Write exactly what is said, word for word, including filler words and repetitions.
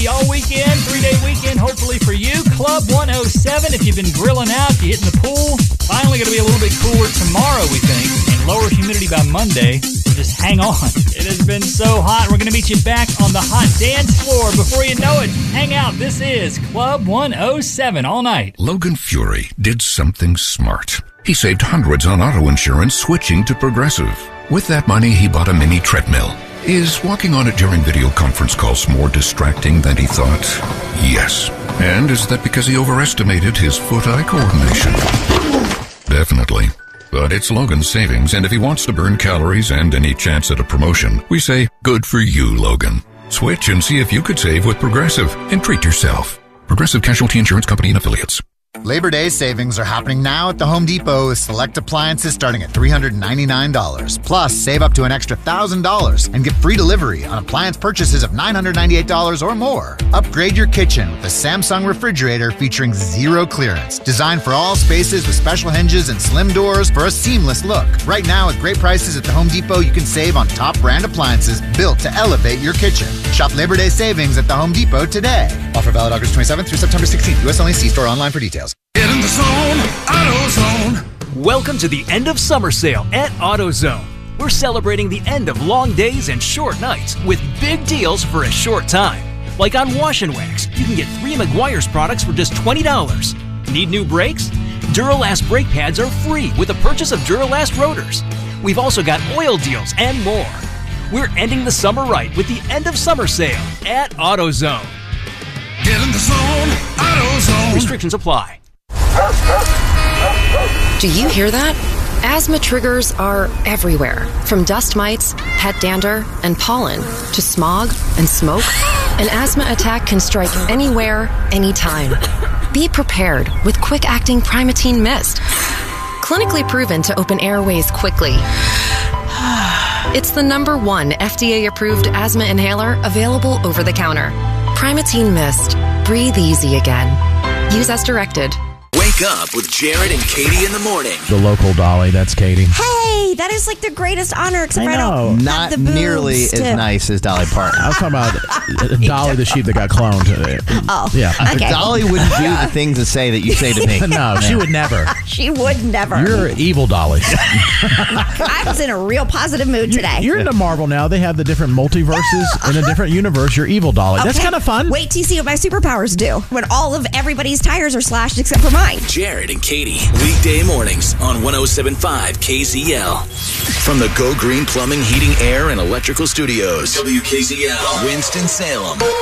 Katie all weekend, three-day weekend, hopefully for you. Club one oh seven, if you've been grilling out, if you're hitting the pool. Finally going to be a little bit cooler tomorrow, we think, and lower humidity by Monday. So just hang on. It has been so hot. We're going to meet you back on the hot dance floor. Before you know it, hang out. This is Club one oh seven all night. Logan Fury did something smart. He saved hundreds on auto insurance switching to Progressive. With that money, he bought a mini treadmill. Is walking on it during video conference calls more distracting than he thought? Yes. And is that because he overestimated his foot-eye coordination? Definitely. But it's Logan's savings, and if he wants to burn calories and any chance at a promotion, we say, good for you, Logan. Switch and see if you could save with Progressive and treat yourself. Progressive Casualty Insurance Company and Affiliates. Labor Day savings are happening now at the Home Depot with select appliances starting at three hundred ninety-nine dollars. Plus, save up to an extra one thousand dollars and get free delivery on appliance purchases of nine hundred ninety-eight dollars or more. Upgrade your kitchen with a Samsung refrigerator featuring zero clearance. Designed for all spaces with special hinges and slim doors for a seamless look. Right now, at great prices at the Home Depot, you can save on top brand appliances built to elevate your kitchen. Shop Labor Day savings at the Home Depot today. Offer valid August twenty-seventh through September sixteenth. U S only. See store online for details. Get in the zone, AutoZone. Welcome to the end of summer sale at AutoZone. We're celebrating the end of long days and short nights with big deals for a short time. Like on Wash and Wax, you can get three Meguiar's products for just twenty dollars. Need new brakes? Duralast brake pads are free with the purchase of Duralast rotors. We've also got oil deals and more. We're ending the summer right with the end of summer sale at AutoZone. Get in the zone, AutoZone. Restrictions apply. Do you hear that? Asthma triggers are everywhere, from dust mites, head dander, and pollen, to smog and smoke. An asthma attack can strike anywhere, anytime. Be prepared with quick-acting Primatene Mist. Clinically proven to open airways quickly. It's the number one F D A-approved asthma inhaler available over the counter. Primatene Mist. Breathe easy again. Use as directed. Wake up with Jared and Katie in the morning. The local Dolly, that's Katie. Hey, that is like the greatest honor, except I for I know. don't Not have the boobs nearly to... as nice as Dolly Parton. I was talking about Dolly the sheep that got cloned. Oh, yeah. okay. Dolly wouldn't do the things that say that you say to me. No, she would never. She would never. You're evil, Dolly. I was in a real positive mood today. You're into Marvel now. They have the different multiverses. In a different universe, you're evil, Dolly. Okay. That's kind of fun. Wait till you see what my superpowers do when all of everybody's tires are slashed except for mine. Jared and Katie, weekday mornings on one oh seven point five K Z L. From the Go Green Plumbing, Heating, Air, and Electrical Studios. W K Z L, Winston-Salem.